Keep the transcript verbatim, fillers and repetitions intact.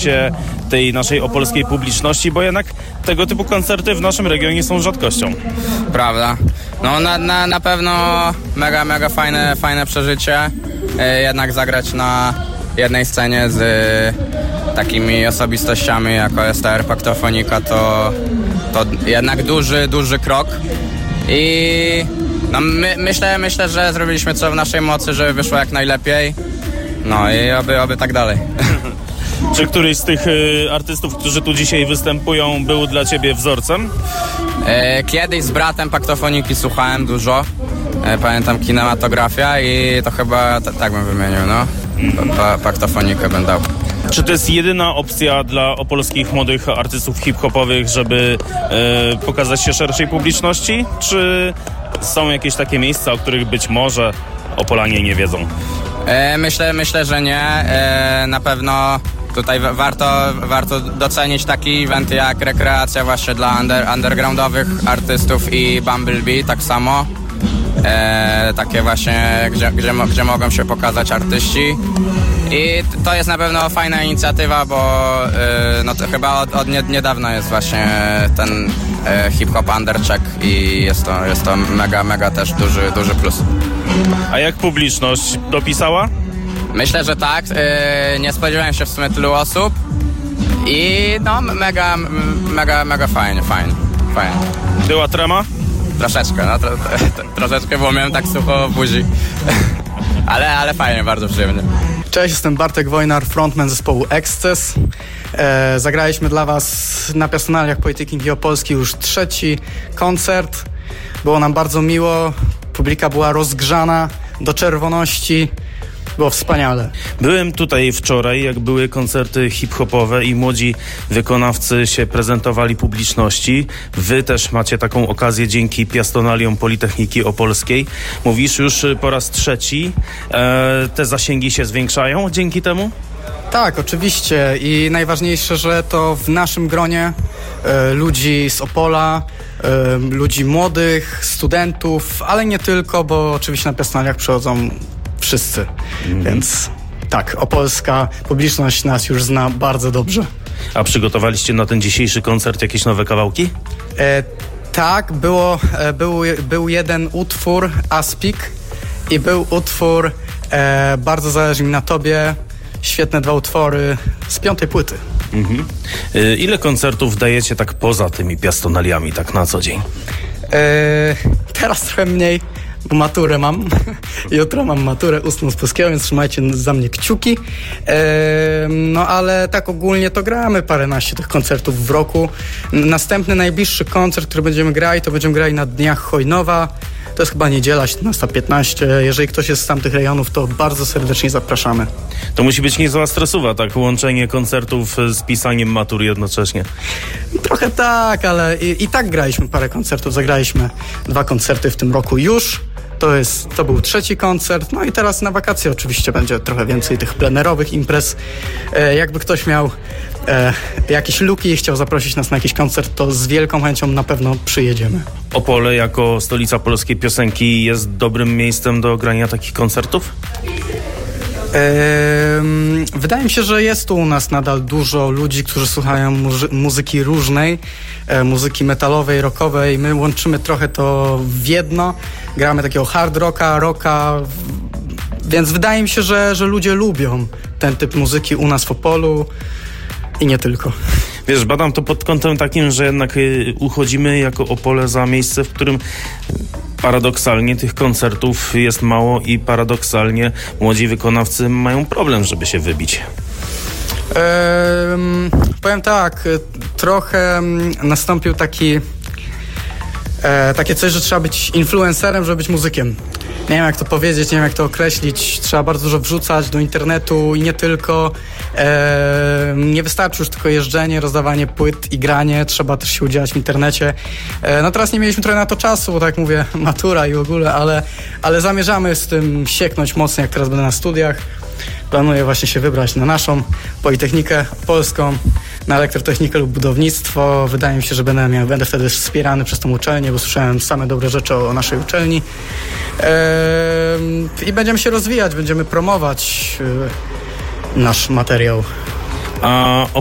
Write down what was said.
się tej naszej opolskiej publiczności, bo jednak tego typu koncerty w naszym regionie są rzadkością. Prawda. No na, na, na pewno mega, mega fajne, fajne przeżycie. E, jednak zagrać na jednej scenie z e, takimi osobistościami, jako jest ta Paktofonika, to, to jednak duży, duży krok. I no, my, myślę, myślę, że zrobiliśmy co w naszej mocy, żeby wyszło jak najlepiej. No i oby, oby tak dalej. Czy któryś z tych y, artystów, którzy tu dzisiaj występują, był dla ciebie wzorcem? E, kiedyś z bratem Paktofoniki słuchałem dużo. E, pamiętam Kinematografia i to chyba t- tak bym wymienił, no. Pa, Paktofonikę bym dał. Czy to jest jedyna opcja dla opolskich młodych artystów hip-hopowych, żeby y, pokazać się szerszej publiczności? Czy są jakieś takie miejsca, o których być może Opolanie nie wiedzą? E, myślę, myślę, że nie. E, na pewno tutaj warto, warto docenić taki event jak rekreacja właśnie dla under, undergroundowych artystów i Bumblebee tak samo. E, takie właśnie, gdzie, gdzie, gdzie mogą się pokazać artyści. I to jest na pewno fajna inicjatywa, bo e, no to chyba od, od niedawna jest właśnie ten e, hip-hop undercheck i jest to, jest to mega, mega też duży, duży plus. A jak publiczność dopisała? Myślę, że tak. Yy, nie spodziewałem się w sumie tylu osób i no mega, mega, mega fajnie, fajnie, fajnie. Była trema? Troszeczkę, no tro, tro, troszeczkę, bo miałem tak sucho w buzi. ale, ale fajnie, bardzo przyjemnie. Cześć, jestem Bartek Wojnar, frontman zespołu Excess. E, zagraliśmy dla was na Piastonaliach Politechniki Opolskiej już trzeci koncert. Było nam bardzo miło, publika była rozgrzana do czerwoności. Było wspaniale. Byłem tutaj wczoraj, jak były koncerty hip-hopowe i młodzi wykonawcy się prezentowali publiczności. Wy też macie taką okazję dzięki Piastonaliom Politechniki Opolskiej. Mówisz już po raz trzeci. E, te zasięgi się zwiększają dzięki temu? Tak, oczywiście i najważniejsze, że to w naszym gronie e, ludzi z Opola, e, ludzi młodych, studentów, ale nie tylko, bo oczywiście na Piastonaliach przychodzą wszyscy, mm. więc tak, opolska publiczność nas już zna bardzo dobrze. A przygotowaliście na ten dzisiejszy koncert jakieś nowe kawałki? E, tak, było, e, był, był jeden utwór, Aspik, i był utwór e, Bardzo zależy mi na tobie, świetne dwa utwory z piątej płyty. Mhm. E, ile koncertów dajecie tak poza tymi Piastonaliami, tak na co dzień? E, teraz trochę mniej, bo maturę mam. Jutro mam maturę ustną z polskiego, więc trzymajcie za mnie kciuki. E, no ale tak ogólnie to gramy paręnaście tych koncertów w roku. Następny, najbliższy koncert, który będziemy grali, to będziemy grali na Dniach Hojnowa. To jest chyba niedziela, siedemnasta piętnaście. Jeżeli ktoś jest z tamtych rejonów, to bardzo serdecznie zapraszamy. To musi być niezła stresowa, tak? Łączenie koncertów z pisaniem matur jednocześnie. Trochę tak, ale i, i tak graliśmy parę koncertów. Zagraliśmy dwa koncerty w tym roku już. To, jest, to był trzeci koncert. No i teraz na wakacje oczywiście będzie trochę więcej tych plenerowych imprez. E, jakby ktoś miał e, jakieś luki i chciał zaprosić nas na jakiś koncert, to z wielką chęcią na pewno przyjedziemy. Opole jako stolica polskiej piosenki jest dobrym miejscem do grania takich koncertów? Ehm, wydaje mi się, że jest tu u nas nadal dużo ludzi, którzy słuchają muzy- muzyki różnej, e, muzyki metalowej, rockowej. My łączymy trochę to w jedno. Gramy takiego hard rocka, rocka, w... więc wydaje mi się, że, że ludzie lubią ten typ muzyki u nas w Opolu i nie tylko. Wiesz, badam to pod kątem takim, że jednak y, uchodzimy jako Opole za miejsce, w którym paradoksalnie tych koncertów jest mało i paradoksalnie młodzi wykonawcy mają problem, żeby się wybić. Ehm, powiem tak, trochę nastąpił taki e, takie coś, że trzeba być influencerem, żeby być muzykiem. Nie wiem jak to powiedzieć, nie wiem jak to określić. Trzeba bardzo dużo wrzucać do internetu i nie tylko. E, nie wystarczy już tylko jeżdżenie, rozdawanie płyt i granie. Trzeba też się udzielać w internecie. E, no teraz nie mieliśmy trochę na to czasu, bo tak jak mówię, matura i w ogóle, ale, ale zamierzamy z tym sieknąć mocno, jak teraz będę na studiach. Planuję właśnie się wybrać na naszą Politechnikę Polską, na elektrotechnikę lub budownictwo. Wydaje mi się, że będę, miał, będę wtedy wspierany przez tą uczelnię, bo słyszałem same dobre rzeczy o naszej uczelni. Eee, I będziemy się rozwijać, będziemy promować e, nasz materiał. A